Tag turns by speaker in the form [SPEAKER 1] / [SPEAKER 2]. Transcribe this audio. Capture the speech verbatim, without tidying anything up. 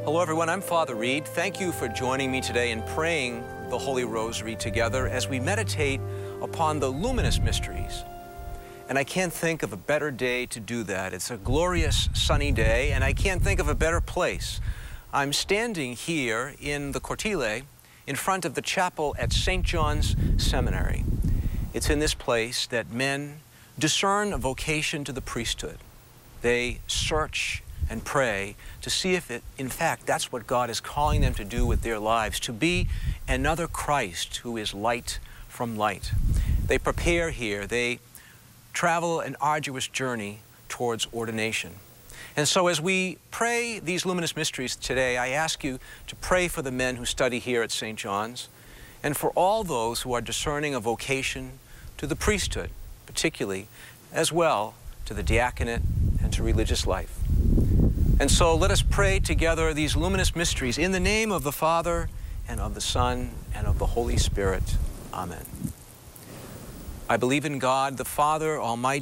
[SPEAKER 1] Hello, everyone. I'm Father Reed. Thank you for joining me today in praying the Holy Rosary together as we meditate upon the luminous mysteries. And I can't think of a better day to do that. It's a glorious sunny day, and I can't think of a better place. I'm standing here in the Cortile in front of the chapel at Saint John's Seminary. It's in this place that men discern a vocation to the priesthood. They search and pray to see if, it, in fact, that's what God is calling them to do with their lives, to be another Christ who is light from light. They prepare here. They travel an arduous journey towards ordination. And so as we pray these luminous mysteries today, I ask you to pray for the men who study here at Saint John's and for all those who are discerning a vocation to the priesthood, particularly, as well to the diaconate and to religious life. And so let us pray together these luminous mysteries in the name of the Father and of the Son and of the Holy Spirit. Amen. I believe in God, the Father Almighty,